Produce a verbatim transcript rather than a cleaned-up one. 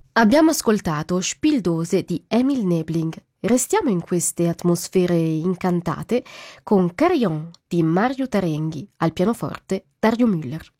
Abbiamo ascoltato Spieldose di Emil Nebling. Restiamo in queste atmosfere incantate con Carillon di Mario Tarenghi, al pianoforte Dario Müller.